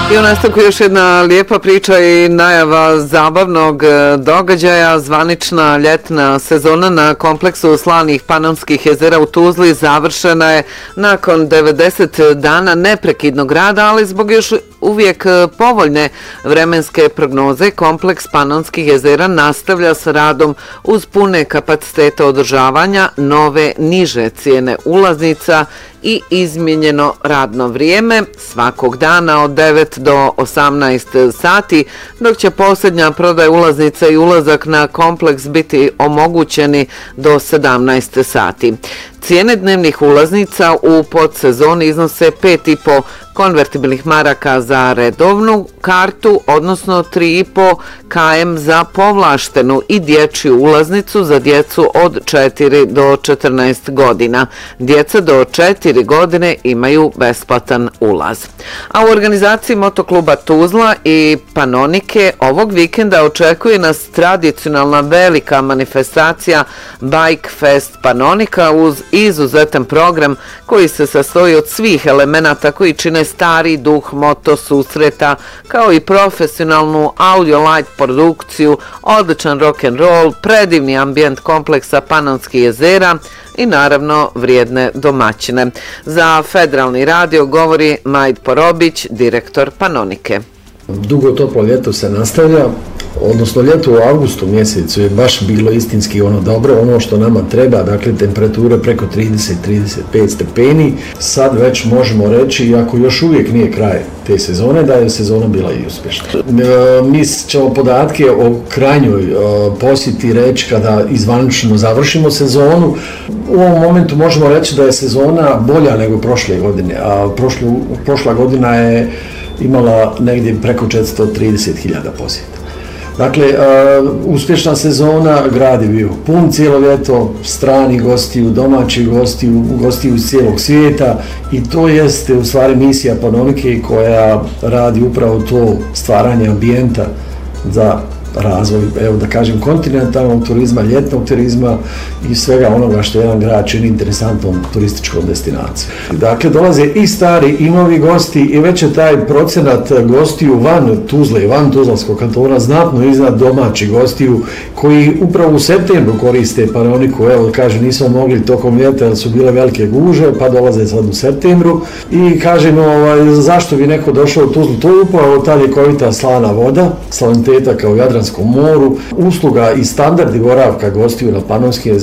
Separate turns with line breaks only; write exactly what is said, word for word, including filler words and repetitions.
I u nastavku još jedna lijepa priča i najava zabavnog događaja. Zvanična ljetna sezona na kompleksu slanih Panonskih jezera u Tuzli završena je nakon devedeset dana neprekidnog rada, ali zbog još uvijek povoljne vremenske prognoze kompleks Panonskih jezera nastavlja sa radom uz pune kapacitete održavanja, nove niže cijene ulaznica i izmijenjeno radno vrijeme svakog dana od devet do osamnaest sati, dok će posljednja prodaja ulaznica i ulazak na kompleks biti omogućeni do sedamnaest sati. Cijene dnevnih ulaznica u podsezoni iznose pet i po konvertibilnih maraka za redovnu kartu, odnosno tri i po km za povlaštenu i dječju ulaznicu za djecu od četiri do četrnaest godina. Djeca do četiri godine imaju besplatan ulaz. A u organizaciji Motokluba Tuzla i Panonike ovog vikenda očekuje nas tradicionalna velika manifestacija Bike Fest Panonika uz izuzetan program koji se sastoji od svih elemenata koji čine stari duh moto susreta, kao i profesionalnu audio light produkciju, odličan rock and roll, predivni ambijent kompleksa Panonskih jezera i naravno vrijedne domaćine. Za Federalni radio govori Majd Porobić, direktor Panonike.
Dugo toplo ljeto se nastavlja, odnosno ljeto u avgustu mjesecu je baš bilo istinski ono dobro, ono što nama treba, dakle temperature preko trideset do trideset pet stepeni. Sad već možemo reći, iako još uvijek nije kraj te sezone, da je sezona bila i uspješna. Mi ćemo podatke o krajnjoj posjeti reći kada izvanično završimo sezonu. U ovom momentu možemo reći da je sezona bolja nego prošle godine, a prošle, prošla godina je imala negdje preko četiristo trideset hiljada posjeta. Dakle, uh, uspješna sezona, grad je bio pun cijelo ljeto, strani gostiju, domaći gostiju, gostiju iz cijelog svijeta i to jeste u stvari misija Panonike koja radi upravo to stvaranje ambijenta za razvoj, evo da kažem, kontinentalnog turizma, ljetnog turizma i svega onoga što jedan grad čini interesantnom turističkom destinacijom. Dakle, dolaze i stari i novi gosti i već je taj procenat gostiju van Tuzle, van Tuzlanskog kantona znatno iznad domaćih gostiju koji upravo u septembru koriste Panoniku. Evo, kažem, nismo mogli tokom ljeta jer su bile velike guže, pa dolaze sad u septembru i kažem, ovaj, zašto bi neko došao u Tuzlu? To je upravo ta ljekovita slana voda, saliniteta kao u Jadranskom moru, usluga i standardi boravka gostiju na Panonskim